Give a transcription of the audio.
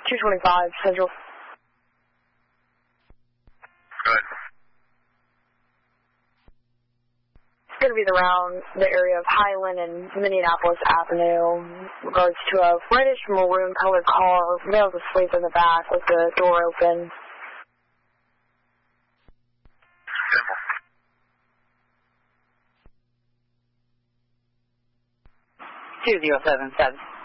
225 Central. Good. It's going to be around the area of Highland and Minneapolis Avenue in regards to a reddish maroon colored car, males asleep in the back with the door open. 2077.